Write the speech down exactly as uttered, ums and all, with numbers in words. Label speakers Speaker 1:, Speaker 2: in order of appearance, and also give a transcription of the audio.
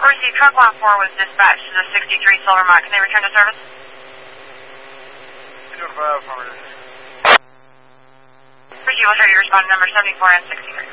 Speaker 1: Receive truck one four was dispatched to the sixty-three Silver Mott. Can they return to service?
Speaker 2: two five, affirmative.
Speaker 1: Receive will show you responding number seventy-four and sixty-three.